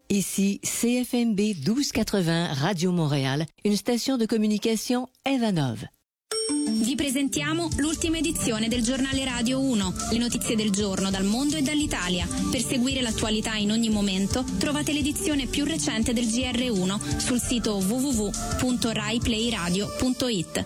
Ici CFMB 1280 Radio Montréal, une station de communication Evanov. Vi presentiamo l'ultima edizione del giornale Radio 1, le notizie del giorno dal mondo e dall'Italia. Per seguire l'attualità in ogni momento trovate l'edizione più recente del GR1 sul sito www.raiplayradio.it.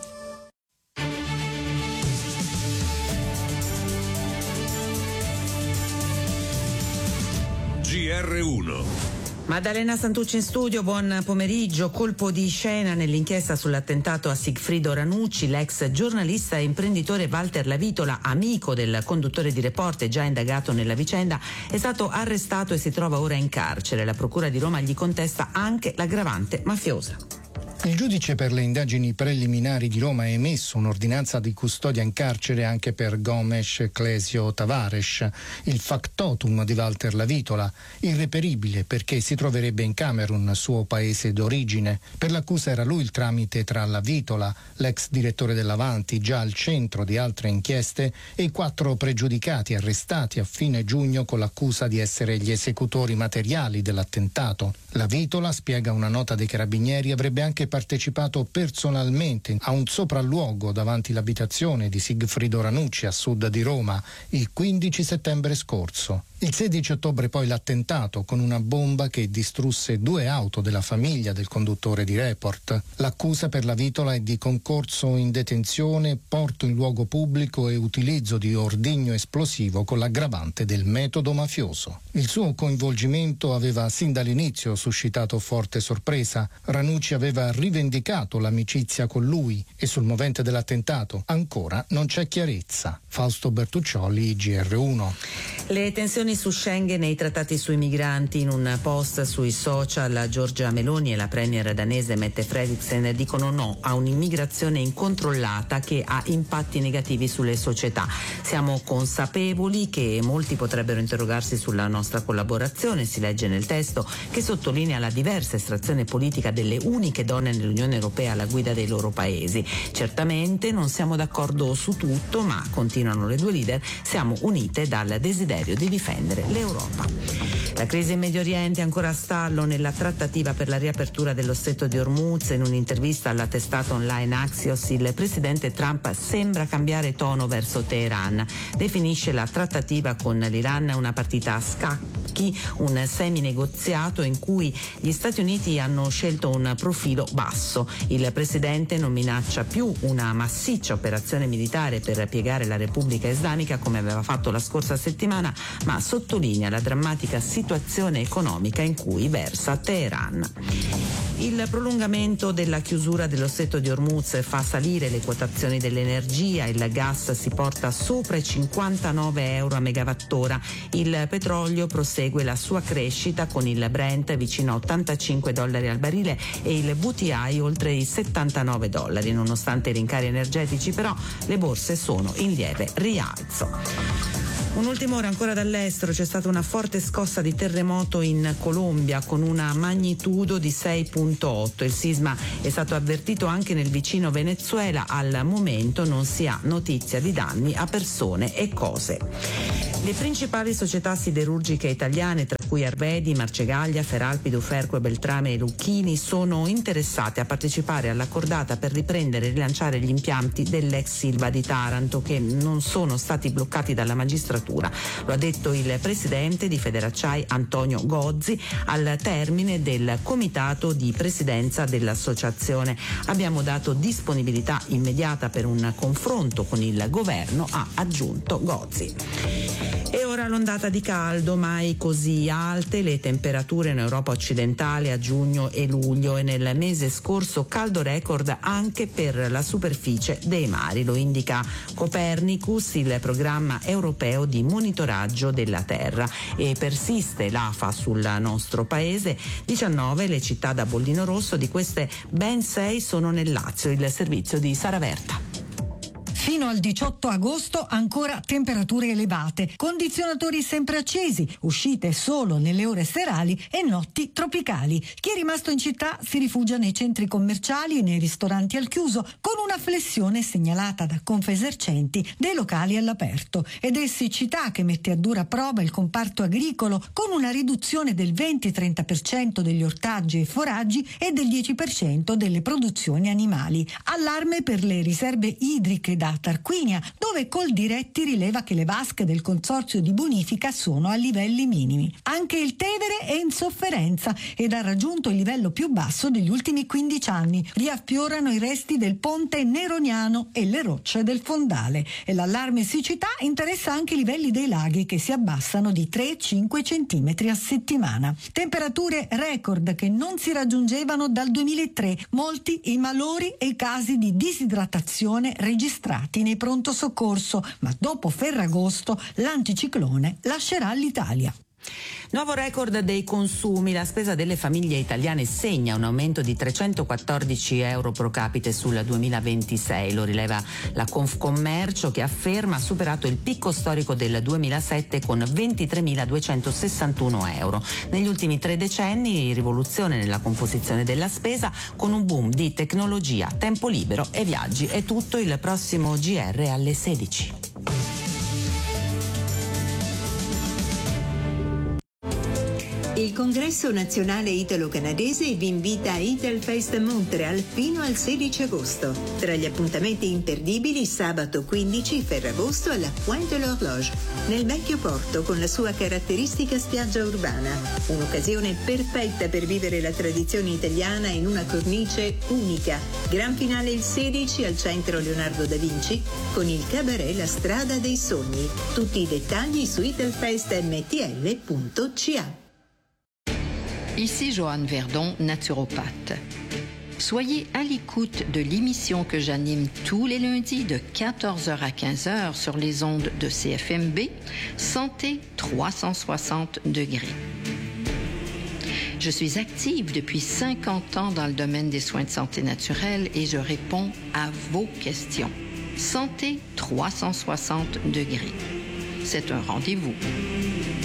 GR1. Maddalena Santucci in studio, buon pomeriggio. Colpo di scena nell'inchiesta sull'attentato a Sigfrido Ranucci. L'ex giornalista e imprenditore Walter Lavitola, amico del conduttore di Report e già indagato nella vicenda, è stato arrestato e si trova ora in carcere. La Procura di Roma gli contesta anche l'aggravante mafiosa. Il giudice per le indagini preliminari di Roma ha emesso un'ordinanza di custodia in carcere anche per Gomes Clesio Tavares, il factotum di Walter Lavitola, irreperibile perché si troverebbe in Camerun, suo paese d'origine. Per l'accusa era lui il tramite tra Lavitola, l'ex direttore dell'Avanti, già al centro di altre inchieste, e i 4 pregiudicati arrestati a fine giugno con l'accusa di essere gli esecutori materiali dell'attentato. Lavitola, spiega una nota dei carabinieri, avrebbe anche partecipato personalmente a un sopralluogo davanti l'abitazione di Sigfrido Ranucci a sud di Roma il 15 settembre scorso. Il 16 ottobre poi l'attentato con una bomba che distrusse 2 auto della famiglia del conduttore di Report. L'accusa per Lavitola è di concorso in detenzione, porto in luogo pubblico e utilizzo di ordigno esplosivo con l'aggravante del metodo mafioso. Il suo coinvolgimento aveva sin dall'inizio suscitato forte sorpresa. Ranucci aveva rivendicato l'amicizia con lui e sul movente dell'attentato ancora non c'è chiarezza. Fausto Bertuccioli, GR1. Le tensioni su Schengen e i trattati sui migranti. In un post sui social Giorgia Meloni e la premier danese Mette Frederiksen dicono no a un'immigrazione incontrollata che ha impatti negativi sulle società. Siamo consapevoli che molti potrebbero interrogarsi sulla nostra collaborazione, si legge nel testo, che sottolinea la diversa estrazione politica delle uniche donne nell'Unione Europea alla guida dei loro paesi. Certamente non siamo d'accordo su tutto, ma, continuano le 2 leader, siamo unite dal desiderio di difendere l'Europa. La crisi in Medio Oriente è ancora a stallo nella trattativa per la riapertura dello stretto di Hormuz. In un'intervista alla testata online Axios, il presidente Trump sembra cambiare tono verso Teheran. Definisce la trattativa con l'Iran una partita a scacchi, un semi-negoziato in cui gli Stati Uniti hanno scelto un profilo basso. Il presidente non minaccia più una massiccia operazione militare per piegare la Repubblica Islamica come aveva fatto la scorsa settimana, ma sottolinea la drammatica situazione economica in cui versa Teheran. Il prolungamento della chiusura dello stretto di Hormuz fa salire le quotazioni dell'energia, il gas si porta sopra i 59 euro a megawattora, il petrolio prosegue la sua crescita con il Brent vicino a $85 al barile e il WTI oltre i $79. Nonostante i rincari energetici però le borse sono in lieve rialzo. Un'ultima ora ancora dall'estero, c'è stata una forte scossa di terremoto in Colombia con una magnitudo di 6.8. Il sisma è stato avvertito anche nel vicino Venezuela, al momento non si ha notizia di danni a persone e cose. Le principali società siderurgiche italiane, tra cui Arvedi, Marcegaglia, Feralpi, Duferco, Beltrame e Lucchini, sono interessate a partecipare alla cordata per riprendere e rilanciare gli impianti dell'ex Ilva di Taranto che non sono stati bloccati dalla magistratura. Lo ha detto il presidente di Federacciai Antonio Gozzi al termine del comitato di presidenza dell'associazione. Abbiamo dato disponibilità immediata per un confronto con il governo, ha aggiunto Gozzi. E ora l'ondata di caldo, mai così alte le temperature in Europa occidentale a giugno e luglio, e nel mese scorso caldo record anche per la superficie dei mari. Lo indica Copernicus, il programma europeo di monitoraggio della Terra, e persiste l'afa sul nostro paese. 19 le città da bollino rosso, di queste ben 6 sono nel Lazio. Il servizio di Sara Verta. Fino al 18 agosto ancora temperature elevate, condizionatori sempre accesi, uscite solo nelle ore serali e notti tropicali. Chi è rimasto in città si rifugia nei centri commerciali e nei ristoranti al chiuso, con una flessione segnalata da Confesercenti dei locali all'aperto. Ed è siccità che mette a dura prova il comparto agricolo, con una riduzione del 20-30% degli ortaggi e foraggi e del 10% delle produzioni animali. Allarme per le riserve idriche da Tarquinia, dove Coldiretti rileva che le vasche del consorzio di bonifica sono a livelli minimi. Anche il Tevere è in sofferenza ed ha raggiunto il livello più basso degli ultimi 15 anni. Riaffiorano i resti del ponte Neroniano e le rocce del fondale. E l'allarme siccità interessa anche i livelli dei laghi, che si abbassano di 3-5 centimetri a settimana. Temperature record che non si raggiungevano dal 2003. Molti i malori e i casi di disidratazione registrati nei pronto soccorso, ma dopo Ferragosto l'anticiclone lascerà l'Italia. Nuovo record dei consumi. La spesa delle famiglie italiane segna un aumento di 314 euro pro capite sul 2026. Lo rileva la Confcommercio, che afferma ha superato il picco storico del 2007 con 23.261 euro. Negli ultimi 3 decenni, rivoluzione nella composizione della spesa, con un boom di tecnologia, tempo libero e viaggi. È tutto, il prossimo GR alle 16. Il Congresso Nazionale Italo-Canadese vi invita a Italfest Montreal fino al 16 agosto. Tra gli appuntamenti imperdibili, sabato 15 Ferragosto alla Pointe de l'Horloge, nel vecchio porto con la sua caratteristica spiaggia urbana. Un'occasione perfetta per vivere la tradizione italiana in una cornice unica. Gran finale il 16 al Centro Leonardo da Vinci con il cabaret La Strada dei Sogni. Tutti i dettagli su italfestmtl.ca. Ici Joanne Verdon, naturopathe. Soyez à l'écoute de l'émission que j'anime tous les lundis de 14h à 15h sur les ondes de CFMB, Santé 360 degrés. Je suis active depuis 50 ans dans le domaine des soins de santé naturelle et je réponds à vos questions. Santé 360 degrés. C'est un rendez-vous.